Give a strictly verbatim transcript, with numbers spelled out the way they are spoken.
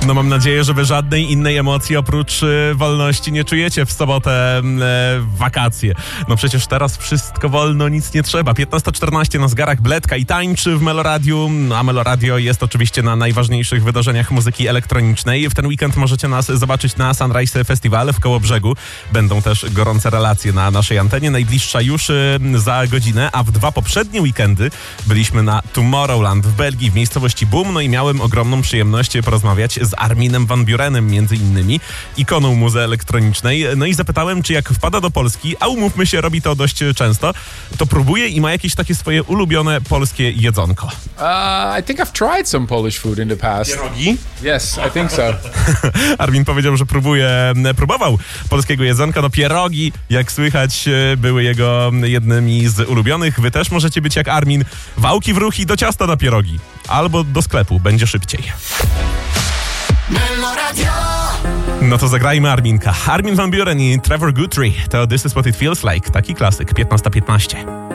No mam nadzieję, że wy żadnej innej emocji oprócz y, wolności nie czujecie w sobotę y, w wakacje. No przecież teraz wszystko wolno, nic nie trzeba. piętnasta czternaście na zegarach Bledka i tańczy w Meloradiu, no, a Meloradio jest oczywiście na najważniejszych wydarzeniach muzyki elektronicznej. W ten weekend możecie nas zobaczyć na Sunrise Festival w Kołobrzegu. Będą też gorące relacje na naszej antenie. Najbliższa już y, za godzinę, a w dwa poprzednie weekendy byliśmy na Tomorrowland w Belgii, w miejscowości Boom, no i miałem ogromną przyjemność porozmawiać z Arminem van Buurenem, między innymi, ikoną muzy elektronicznej. No i zapytałem, czy jak wpada do Polski, a umówmy się, robi to dość często, to próbuje i ma jakieś takie swoje ulubione polskie jedzonko. Uh, I think I've tried some Polish food in the past. Pierogi? Yes, I think so. Armin powiedział, że próbuje, próbował polskiego jedzonka. No pierogi, jak słychać, były jego jednymi z ulubionych. Wy też możecie być jak Armin. Wałki w ruch i do ciasta na pierogi. Albo do sklepu, będzie szybciej. No to zagrajmy Arminka. Armin van Buuren i Trevor Guthrie to This Is What It Feels Like. Taki klasyk, piętnasta piętnaście.